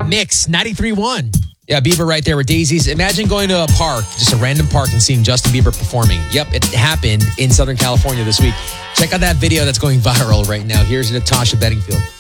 Mix 93.1. Yeah, Bieber right there with Daisies. Imagine going to a park, just a random park, and seeing Justin Bieber performing. Yep, it happened in Southern California this week. Check out that video that's going viral right now. Here's Natasha Bedingfield.